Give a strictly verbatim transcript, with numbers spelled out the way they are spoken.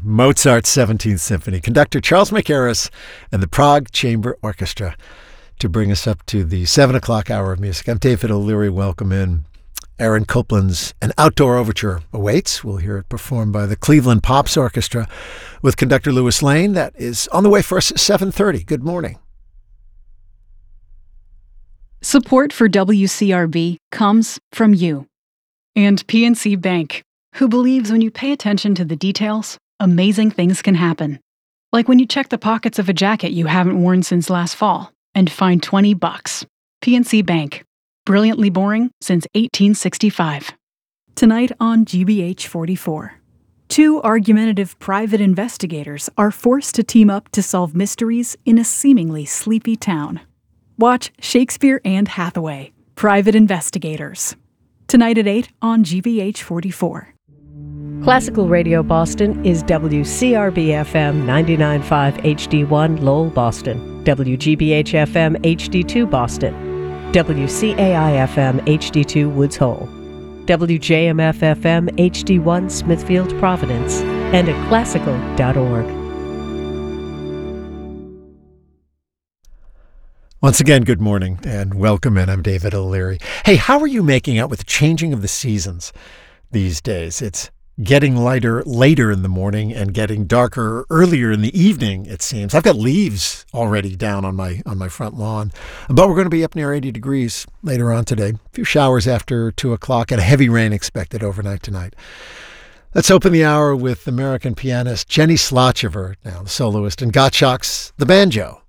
Mozart's seventeenth Symphony. Conductor Charles Mackerras and the Prague Chamber Orchestra to bring us up to the seven o'clock hour of music. I'm David O'Leary. Welcome in. Aaron Copland's An Outdoor Overture awaits. We'll hear it performed by the Cleveland Pops Orchestra with conductor Louis Lane. That is on the way for us at seven thirty. Good morning. Support for W C R B comes from you and P N C Bank, who believes when you pay attention to the details, amazing things can happen. Like when you check the pockets of a jacket you haven't worn since last fall and find twenty bucks. P N C Bank. Brilliantly boring since eighteen sixty-five. Tonight on G B H forty-four. Two argumentative private investigators are forced to team up to solve mysteries in a seemingly sleepy town. Watch Shakespeare and Hathaway, Private Investigators. Tonight at eight on G B H forty-four. Classical Radio Boston is W C R B F M ninety-nine point five H D one Lowell, Boston, W G B H F M H D two Boston, W C A I F M H D two Woods Hole, W J M F F M H D one Smithfield, Providence, and at classical dot org. Once again, good morning and welcome in. I'm David O'Leary. Hey, how are you making out with the changing of the seasons these days? It's getting lighter later in the morning and getting darker earlier in the evening, it seems. I've got leaves already down on my on my front lawn, but we're going to be up near eighty degrees later on today. A few showers after two o'clock and heavy rain expected overnight tonight. Let's open the hour with American pianist Jenny Slochever, now the soloist, and Gottschalk's The Banjo.